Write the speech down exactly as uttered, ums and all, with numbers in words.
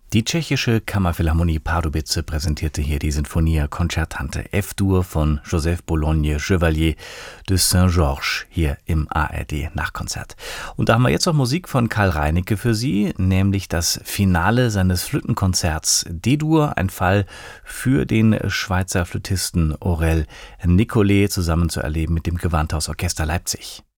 Die tschechische Kammerphilharmonie Pardubice präsentierte hier die Sinfonia Concertante F-Dur von Joseph Bologne Chevalier de Saint-Georges hier im A R D-Nachkonzert. Und da haben wir jetzt noch Musik von Karl Reinicke für Sie, nämlich das Finale seines Flötenkonzerts D-Dur, ein Fall für den Schweizer Flötisten Aurel Nicollet, zusammen zu erleben mit dem Gewandhausorchester Leipzig.